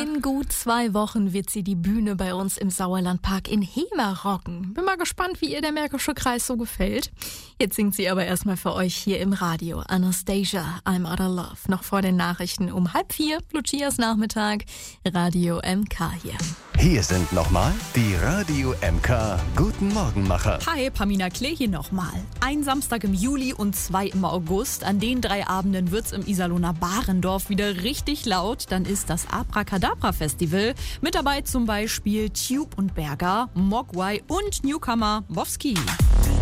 In gut 2 Wochen wird sie die Bühne bei uns im Sauerlandpark in Hemer rocken. Bin mal gespannt, wie ihr der Märkische Kreis so gefällt. Jetzt singt sie aber erstmal für euch hier im Radio. Anastasia, I'm Out of Love. Noch vor den Nachrichten um 3:30, Lucias Nachmittag, Radio MK hier. Hier sind nochmal die Radio MK Guten Morgenmacher. Hi, Pamina Klee hier nochmal. Ein Samstag im Juli und 2 im August. An den 3 Abenden wird's im Iserlohner Barendorf wieder richtig laut. Dann ist das Abracadabra Festival. Mit dabei zum Beispiel Tube und Berger, Mogwai und Newcomer Bowski.